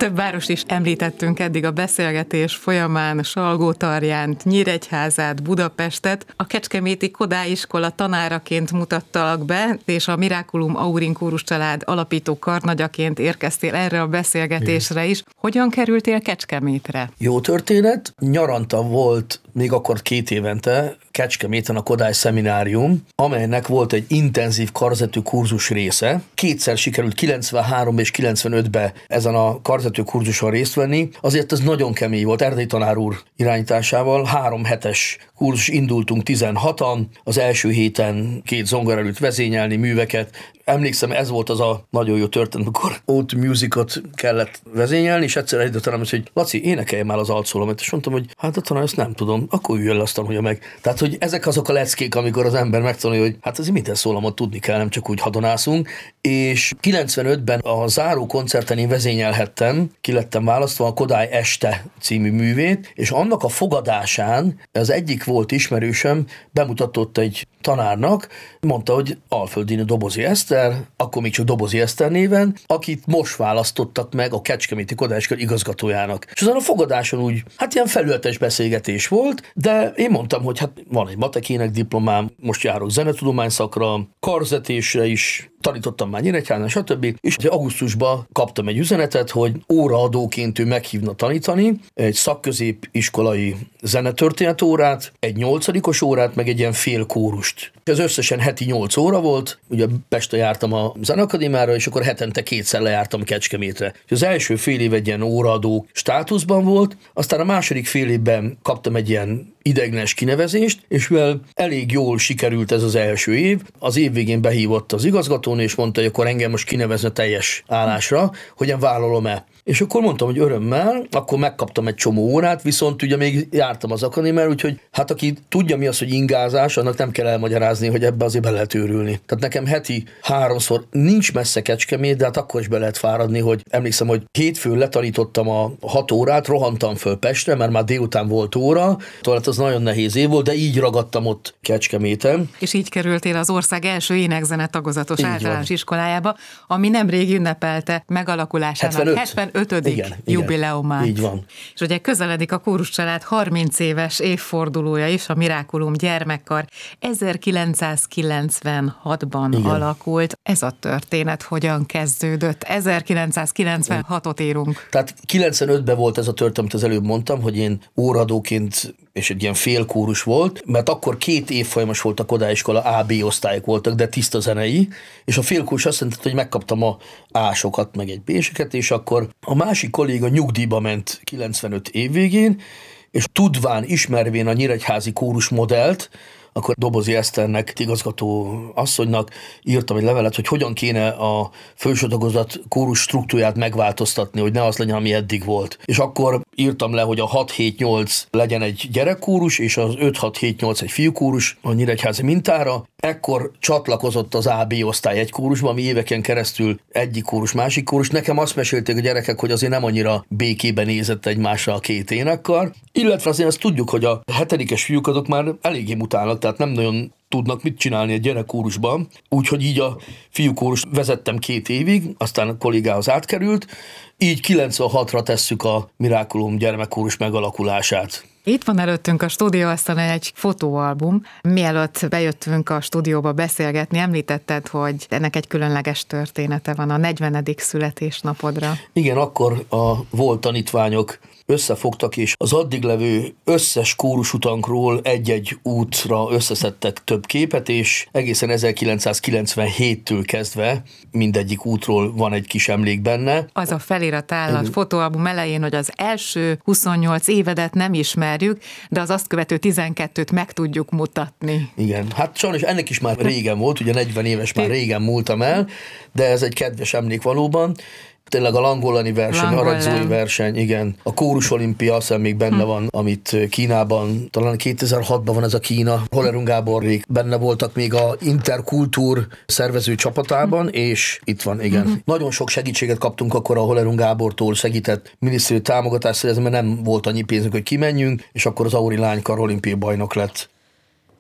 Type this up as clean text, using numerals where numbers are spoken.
Több város is említettünk eddig a beszélgetés folyamán, Salgótarjánt, Nyíregyházát, Budapestet. A kecskeméti Kodály iskola tanáraként mutattalak be, és a Miraculum Aurin kóruscsalád alapító karnagyaként érkeztél erre a beszélgetésre is. Hogyan kerültél Kecskemétre? Jó történet. Nyaranta volt még akkor 2 évente Kecskeméten a Kodály szeminárium, amelynek volt egy intenzív karzetű kurzus része. 2-szer sikerült 93 és 95-ben ezen a karzetű kurzuson részt venni. Azért ez nagyon kemény volt, Erdei tanár úr irányításával. 3 hetes kurzus, indultunk 16-an, az első héten 2 zongora előtt vezényelni műveket. Emlékszem, ez volt az a nagyon jó történet, amikor Old Musicot kellett vezényelni, és egyszer egy tanár mondta, hogy Laci, énekelj már az altszólamot, és mondtam, hogy hát a tanár, ezt nem tudom, akkor üljön le, azt tanulja meg. Tehát, hogy ezek azok a leckék, amikor az ember megtanulja, hogy hát azért minden szólamot tudni kell, nem csak úgy hadonászunk. És 95-ben a záró koncerten én vezényelhettem, ki lettem választva a Kodály este című művét, és annak a fogadásán az egyik volt ismerősöm, bemutatott egy tanárnak, mondta, hogy Alföldini Dobozi Eszter, akkor még csak Dobozi Eszter néven, akit most választottak meg a Kecskeméti Kodály iskola igazgatójának. És azon a fogadáson úgy, hát ilyen felületes beszélgetés volt, de én mondtam, hogy hát van egy matekének diplomám, most járok zenetudomány szakra, karzetésre is tanítottam már Nyíregyházán, stb. És augusztusban kaptam egy üzenetet, hogy óraadóként ő meghívna tanítani egy szakközépiskolai zenetörténet órát, egy 8-os órát, meg egy ilyen fél kórust. Ez összesen heti 8 óra volt, ugye Pestre jártam a Zeneakadémiára, és akkor hetente 2-szer lejártam Kecskemétre. És az első fél év egy ilyen óraadó státuszban volt, aztán a második fél évben kaptam egy ilyen ideiglenes kinevezést, és mivel elég jól sikerült ez az első év, az év végén behívott az igazgatónő, és mondta, hogy akkor engem most kinevezne teljes állásra, hogy én vállalom-e. És akkor mondtam, hogy örömmel, akkor megkaptam egy csomó órát, viszont ugye még jártam az akadémiára, úgyhogy hát aki tudja mi az, hogy ingázás, annak nem kell elmagyarázni, hogy ebbe azért be lehet őrülni. Tehát nekem heti 3-szor nincs messze Kecskemét, de hát akkor is be lehet fáradni, hogy emlékszem, hogy hétfőn letanítottam a 6 órát, rohantam föl Pestre, mert már délután volt óra, tehát az nagyon nehéz év volt, de így ragadtam ott Kecskeméten. És így kerültél az ország első énekzene tagozatos általános iskolájába, ami nemrég ünnepelte megalakulásának 75. jubileumát. Így van. És ugye közeledik a kóruscsalád 30 éves évfordulója is, a Miraculum gyermekkar 1996-ban alakult. Ez a történet hogyan kezdődött? 1996-ot írunk. Tehát 95-ben volt ez a történet, amit az előbb mondtam, hogy én óradóként és egy ilyen félkórus volt, mert akkor 2 évfolyamos volt a Kodály iskola, A-B osztályok voltak, de tiszta zenei, és a félkórus azt jelenti, hogy megkaptam a A-sokat, meg egy B-seket, és akkor a másik kolléga nyugdíjba ment 95 év végén, és tudván, ismervén a nyíregyházi kórus modellt, akkor Dobozi Eszternek, igazgató asszonynak írtam egy levelet, hogy hogyan kéne a felső tagozat kórus struktúrát megváltoztatni, hogy ne az legyen, ami eddig volt. És akkor írtam le, hogy a 6-7-8 legyen egy gyerekkórus, és az 5-6-7-8 egy fiúkórus a nyíregyházi mintára. Ekkor csatlakozott az A-B osztály egy kórusba, ami éveken keresztül egyik kórus, másik kórus. Nekem azt mesélték a gyerekek, hogy azért nem annyira békében nézett egymásra a 2 énekkar. Illetve azért azt tudjuk, hogy a 7-es fiúk azok már eléggé mutálnak, tehát nem nagyon tudnak mit csinálni egy gyerekkórusban. Úgyhogy így a fiúkórust vezettem 2 évig, aztán a kollégához átkerült. Így 96-ra tesszük a Miraculum gyermekkórus megalakulását. Itt van előttünk a stúdióasztalon egy fotóalbum. Mielőtt bejöttünk a stúdióba beszélgetni, említetted, hogy ennek egy különleges története van a 40. születésnapodra. Igen, akkor a volt tanítványok összefogtak, és az addig levő összes kórusutankról egy-egy útra összeszedtek több képet, és egészen 1997-től kezdve mindegyik útról van egy kis emlék benne. Az a felirat áll a fotóalbum elején, hogy az első 28 évedet nem ismerjük, de az azt követő 12-t meg tudjuk mutatni. Igen, hát sajnos ennek is már régen volt, ugye 40 éves már régen múltam el, de ez egy kedves emlék valóban. Tényleg a langolani verseny, a rajzói verseny, igen. A kórus olimpia, azt még benne van, amit Kínában, talán 2006-ban van ez a Kína, Hollerung Gáborék benne voltak még a Interkultúr szervező csapatában, és itt van, igen. Nagyon sok segítséget kaptunk akkor a Hollerung Gábortól, segített minisztériumi támogatást szerezni, mert nem volt annyi pénzünk, hogy kimenjünk, és akkor az Auri lánykar olimpiai bajnok lett.